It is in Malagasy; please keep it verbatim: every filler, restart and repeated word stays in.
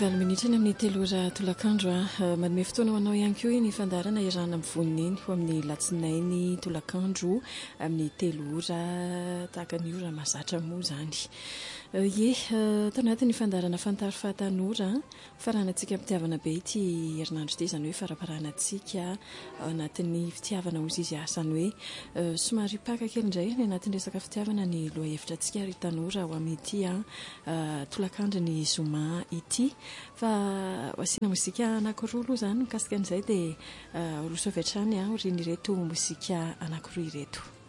valo minitra ny amin'ny telo ora tolakandro a manome fotoana ho anao ihany koa ny fandarana irana amin'ny voniny ho amin'ny latsinainy tolakandro amin'ny telo ora tahaka ny ora mahazatra moa izany. Ye tao anatin'ny fandarana fantaro fahatanora faranantsika mpitiavana be ity herinandro ity izany hoe faraparanantsika anatin'ny fitiavana ozy izy asany hoe somary paka kely indray ny anatin'ny resaka fitiavana ny loha hevitra antsika ary tanora ho amin'ity tolakandro ny zoma ity fa asiana mozika anankiroa aloha izany mikasika an'izay dia roso avy hatrany a oriny ireto mozika anankiroa ireto.